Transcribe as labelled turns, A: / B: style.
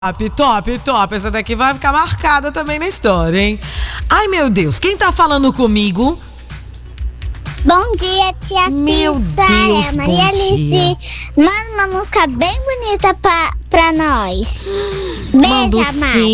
A: Top, top, top. Essa daqui vai ficar marcada também na história, hein? Ai, meu Deus, quem tá falando comigo?
B: Bom dia, tia
A: Meu
B: Cissa.
A: Deus,
B: É a Maria
A: bom
B: Alice.
A: dia.
B: Manda uma música bem bonita pra nós.
A: Mando
B: Beijo, amada.
A: sim.